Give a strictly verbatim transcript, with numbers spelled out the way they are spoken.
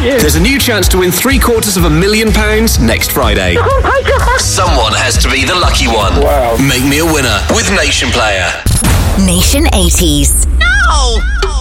you. There's a new chance to win three quarters of a million pounds next Friday. Oh my God. Someone has to be the lucky one. Wow. Make me a winner with Nation Player. Nation eighties. No!